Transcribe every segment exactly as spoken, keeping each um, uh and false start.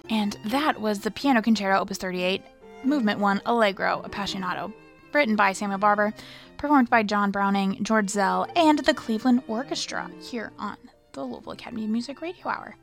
And that was the Piano Concerto Opus thirty-eight, Movement one, Allegro Appassionato, written by Samuel Barber, performed by John Browning, George Zell, and the Cleveland Orchestra here on the Louisville Academy of Music Radio Hour.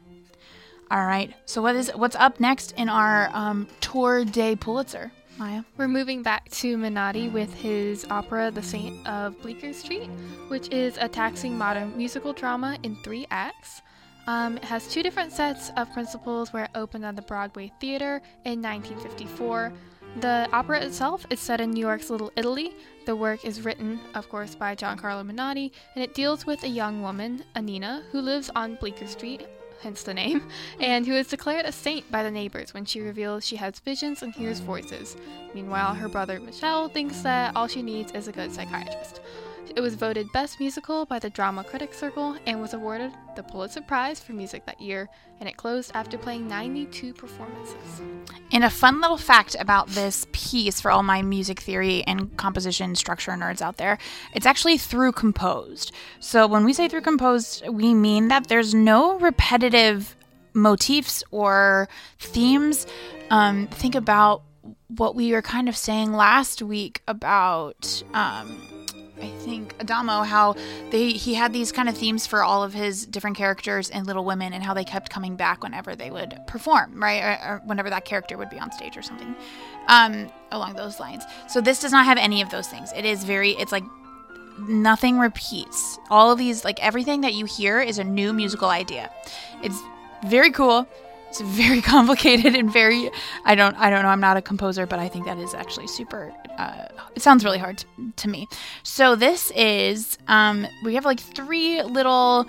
All right, so what is what's up next in our um, Tour de Pulitzer, Maya? We're moving back to Menotti with his opera, The Saint of Bleecker Street, which is a taxing modern musical drama in three acts. Um, it has two different sets of principals where it opened at the Broadway Theater in nineteen fifty-four. The opera itself is set in New York's Little Italy. The work is written, of course, by Giancarlo Menotti, and it deals with a young woman, Anina, who lives on Bleecker Street, hence the name, and who is declared a saint by the neighbors when she reveals she has visions and hears voices. Meanwhile, her brother Michel thinks that all she needs is a good psychiatrist. It was voted Best Musical by the Drama Critics Circle and was awarded the Pulitzer Prize for Music that year, and it closed after playing ninety-two performances. And a fun little fact about this piece for all my music theory and composition structure nerds out there, it's actually through composed. So when we say through composed, we mean that there's no repetitive motifs or themes. Um, think about what we were kind of saying last week about... Um, I think Adamo, how they he had these kind of themes for all of his different characters in Little Women, and how they kept coming back whenever they would perform, right? Or, or whenever that character would be on stage or something, um, along those lines. So this does not have any of those things. It is very, it's like nothing repeats. All of these, like everything that you hear is a new musical idea. It's very cool. It's very complicated and very, I don't, I don't know. I'm not a composer, but I think that is actually super, uh, it sounds really hard to, to me. So this is, um, we have like three little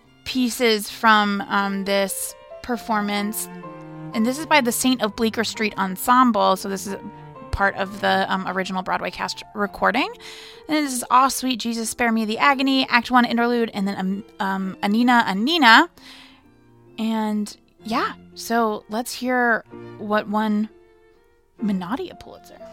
pieces from, um, this performance, and this is by the Saint of Bleecker Street Ensemble. So this is part of the, um, original Broadway cast recording. And this is Aw, Sweet Jesus, Spare Me the Agony, Act One Interlude, and then, um, um Anina, Anina. And yeah, so let's hear what won Menotti a Pulitzer.